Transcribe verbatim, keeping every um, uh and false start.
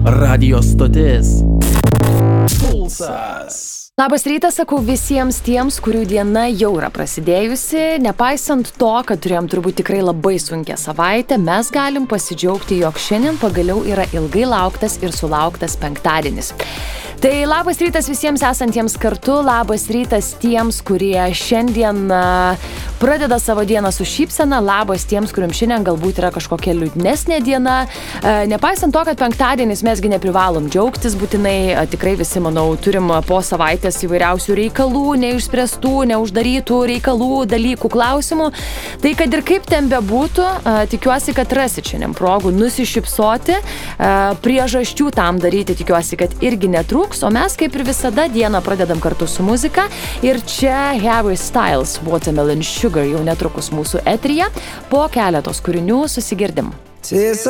Radio stotis Pulsas. Labas rytas, sakau visiems tiems, kurių diena jau yra prasidėjusi. Nepaisant to, kad turėjom turbūt tikrai labai sunkią savaitę, mes galim pasidžiaugti, jog šiandien pagaliau yra ilgai lauktas ir sulauktas penktadienis. Tai labas rytas visiems esantiems kartu, labas rytas tiems, kurie šiandien uh, pradeda savo dieną su šypsena, labas tiems, kuriuom šiandien galbūt yra kažkokia liūdnesnė diena. Uh, nepaisant to, kad penktadienis mesgi neprivalom džiaugtis, būtinai uh, tikrai visi, manau, turim po savaitės įvairiausių reikalų, neišspręstų, neuždarytų reikalų, dalykų, klausimų. Tai kad ir kaip ten bebūtų, uh, tikiuosi, kad rasit šiandien progų nusišypsoti, uh, priežasčių tam daryti, tikiuosi, kad irgi netrūks. O mes, kaip ir visada, dieną pradedam kartu su muzika. Ir čia Harry Styles Watermelon Sugar jau netrukus mūsų eteryje. Po keletos kūrinių susigirdim.